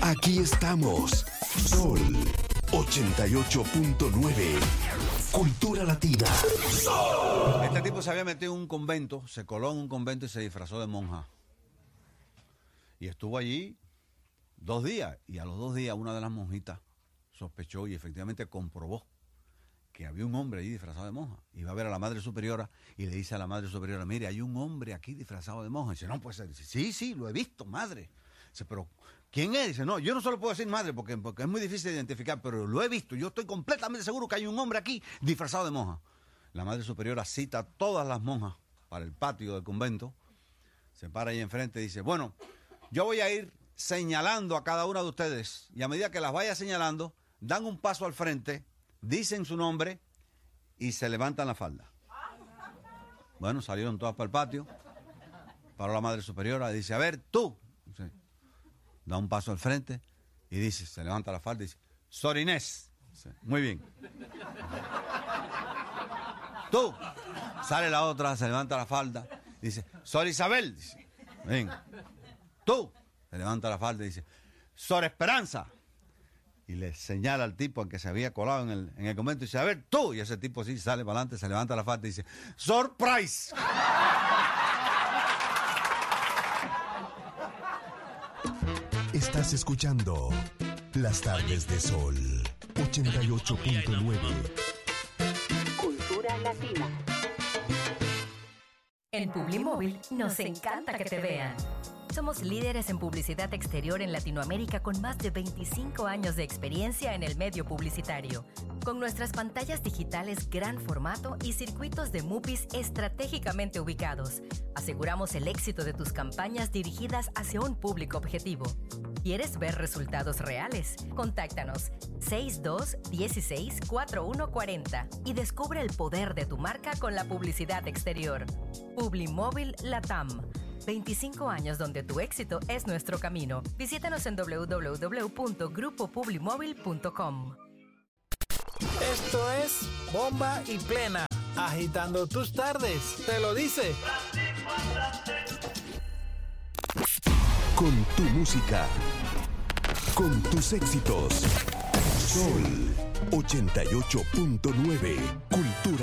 Aquí estamos. Sol 88.9. Cultura Latina. Sol. Este tipo se había metido en un convento, se coló en un convento y se disfrazó de monja. Y estuvo allí 2 días. Y a los 2 días una de las monjitas sospechó y efectivamente comprobó que había un hombre allí disfrazado de monja. Y va a ver a la madre superiora y le dice a la madre superiora, mire, hay un hombre aquí disfrazado de monja. Y dice, no puede ser. Dice, sí, lo he visto, madre. Dice, pero ¿quién es? Dice, no, yo no se lo puedo decir madre porque es muy difícil de identificar, pero lo he visto. Yo estoy completamente seguro que hay un hombre aquí disfrazado de monja. La madre superiora cita a todas las monjas para el patio del convento. Se para ahí enfrente y dice, bueno, yo voy a ir señalando a cada una de ustedes y a medida que las vaya señalando, dan un paso al frente, dicen su nombre y se levantan la falda. Bueno, salieron todas para el patio. Paró la madre superiora y dice, a ver, tú. Dice, da un paso al frente y dice, se levanta la falda y dice, Sor Inés. Dice, muy bien. Tú. Sale la otra, se levanta la falda y dice, Sor Isabel. Dice, ven. Tú. Se levanta la falda y dice, Sor Esperanza. Y le señala al tipo al que se había colado en el convento y dice, a ver, tú. Y ese tipo así sale para adelante, se levanta la falda y dice, Sor Price. Estás escuchando Las Tardes de Sol 88.9. Cultura Latina. En Publimóvil nos encanta que te vean. Somos líderes en publicidad exterior en Latinoamérica con más de 25 años de experiencia en el medio publicitario. Con nuestras pantallas digitales gran formato y circuitos de MUPIs estratégicamente ubicados, aseguramos el éxito de tus campañas dirigidas hacia un público objetivo. ¿Quieres ver resultados reales? Contáctanos 6216-4140 y descubre el poder de tu marca con la publicidad exterior. Publimóvil Latam. 25 años donde tu éxito es nuestro camino. Visítanos en www.grupopublimóvil.com. Esto es Bomba y Plena, agitando tus tardes. Te lo dice. Con tu música, con tus éxitos. Sol 88.9. Cultura